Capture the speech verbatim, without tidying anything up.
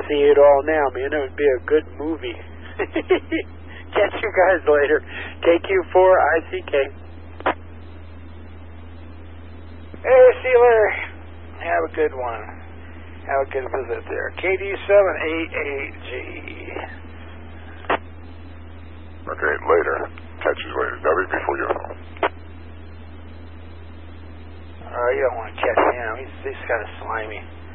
see it all now, man. It would be a good movie. Catch you guys later. K Q four I C K. Hey, see you later. Have a good one. Have a good visit there. K D seven eight eight G. Okay, later. Catch you later. W before your phone. Oh, you don't want to catch him. He's, he's kind of slimy.